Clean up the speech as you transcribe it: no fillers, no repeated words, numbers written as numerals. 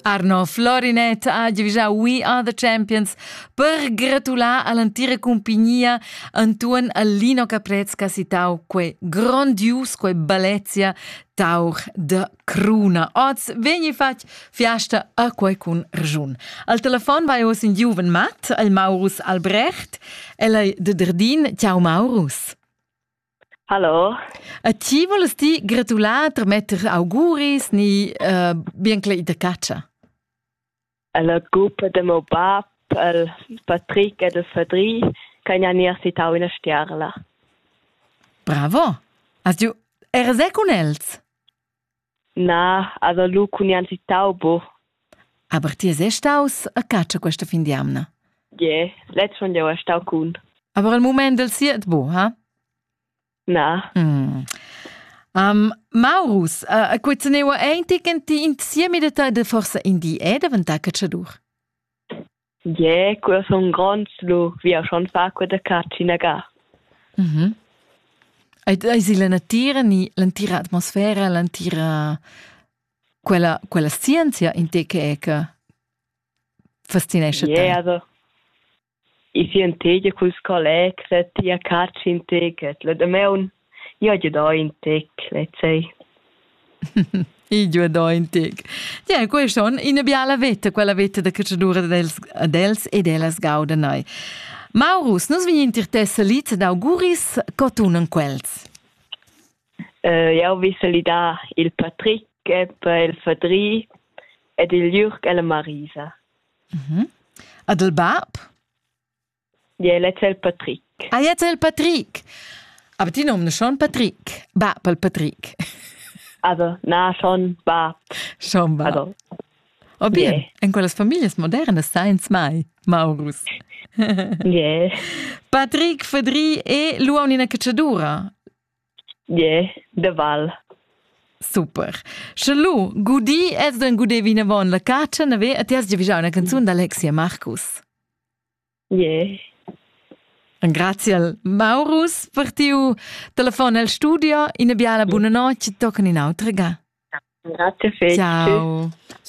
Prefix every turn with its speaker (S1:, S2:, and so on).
S1: Arno Florinet ha già We Are The Champions per gratular all'antira compagnia Antuan a Lino Caprez che si tau quei grandius, quei bellezia tauch de cruna. Oz vegni fac fiasta a qualcun ragiun. Al telefon vai us in giuven mat, al Maurus Albrecht, e lei de Derdin. Ciao Maurus.
S2: Hallo.
S1: A ci voles ti gratular per metter auguris ni bien clay de caccia?
S2: La gruppa de meu bab, el Patrick e del Fadri, che hanno sitau in a stiarla.
S1: Bravo. Has du eres con els?
S2: Na, also lu kun jan sitau bo.
S1: Aber ti es staus a caccia questa fin di amna.
S2: Je, let's schon jau a stau kun.
S1: Aber al moment del siet bo, ha?
S2: Na.
S1: Maurus, quei neu eintigen ti insieme de forsa in di davanta cacciadur.
S2: Je, quei son grons lu, vi auch schon fa quei de caccina ga.
S1: Ai si la natura ni l'antira atmosfera, l'antira quella scienza in te che fascinesce te.
S2: Je, also I si intege culs collegs et ti a cacci integet. Le de meun, io gi do integ, let's say.
S1: Io do integ. Ja, questo in abbiala vetta, quella vetta da cacciadura dels e delas gauda noi. Maurus, nus vegni intertessa liz d'auguris cotunan quels.
S2: Io visse li da il Patrick e il Fadri ed il Jürg e la Marisa.
S1: Ad il bab?
S2: Ja, let's say il Patrick.
S1: Ah, jetzt il Patrick. Aber die nomen schon Patrick. Bab el Patrick.
S2: Also, na, schon Bab.
S1: Schon Bab.
S2: Also,
S1: oh bien,
S2: yeah.
S1: En quelles familias modernas science mai, Maurus.
S2: Ja.
S1: Patrick, Fadri e luau in a cacciadura.
S2: Ja, de Val.
S1: Super. Shalu, gudi ez den gude vina von la caccia, nave a ti has già una canzone d'Alexia Marcus.
S2: Ja.
S1: Grazie al Maurus per tiu telefono al studio. In abbiamo la buona notte, toccano in altra ga.
S2: Grazie, Fetch.
S1: Ciao.